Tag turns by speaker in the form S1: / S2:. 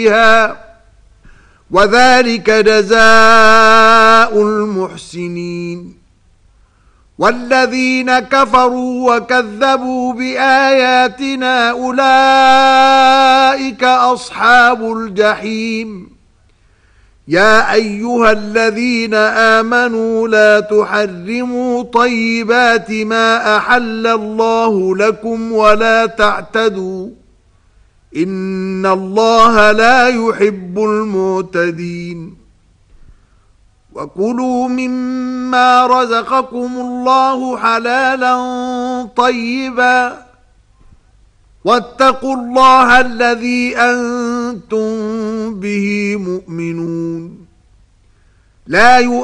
S1: وذلك جزاء المحسنين. والذين كفروا وكذبوا بآياتنا أولئك أصحاب الجحيم. يا أيها الذين آمنوا لا تحرموا طيبات ما أحل الله لكم ولا تعتدوا إن الله لا يحب المعتدين. وكلوا مما رزقكم الله حلالا طيبا واتقوا الله الذي أنتم به مؤمنون. لا